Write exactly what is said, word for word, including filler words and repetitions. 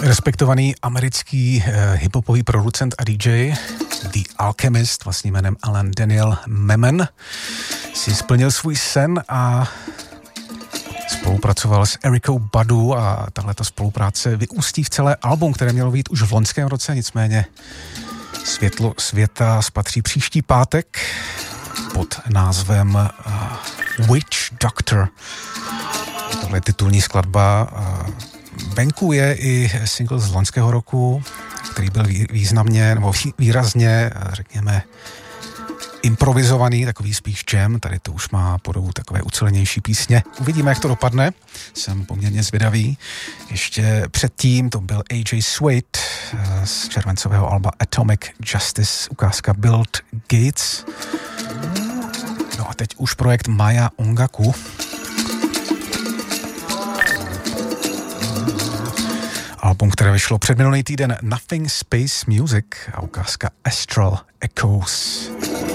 Respektovaný americký eh, hiphopový producent a D J The Alchemist, vlastním jménem Alan Daniel Memon, si splnil svůj sen a spolupracoval s Ericou Badu a tahleta spolupráce vyústí v celé album, které mělo být už v loňském roce, nicméně světlo světa spatří příští pátek pod názvem uh, Witch Doctor. Tohle je titulní skladba. Uh, venku je i single z loňského roku, který byl významně nebo výrazně, řekněme, improvizovaný, takový spíš jam, tady to už má podobu takové ucelenější písně. Uvidíme, jak to dopadne, jsem poměrně zvědavý. Ještě předtím to byl A J Sweat z červencového alba Atomic Justice, ukázka Build Gates. No a teď už projekt Maya Ongaku. Album, které vyšlo před minulý týden, Nothing Space Music a ukázka Astral Echoes.